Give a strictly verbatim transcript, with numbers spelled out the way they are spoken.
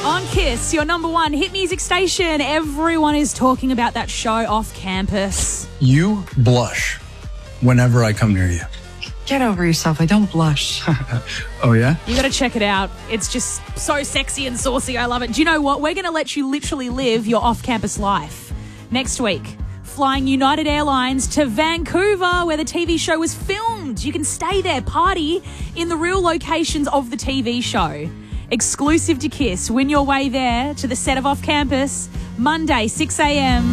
On Kiss, your number one hit music station. Everyone is talking about that show Off Campus. You blush whenever I come near you. Get over yourself. I don't blush. Oh, yeah? You got to check it out. It's just so sexy and saucy. I love it. Do you know what? We're going to let you literally live your off-campus life. Next week, flying United Airlines to Vancouver, where the T V show was filmed. You can stay there, party in the real locations of the T V show. Exclusive to Kiss. Win your way there to the set of Off Campus, Monday, six a.m.